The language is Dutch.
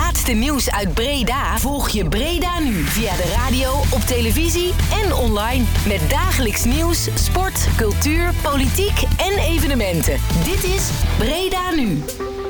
laatste nieuws uit Breda volg je Breda Nu via de radio, op televisie en online. Met dagelijks nieuws, sport, cultuur, politiek en evenementen. Dit is Breda Nu.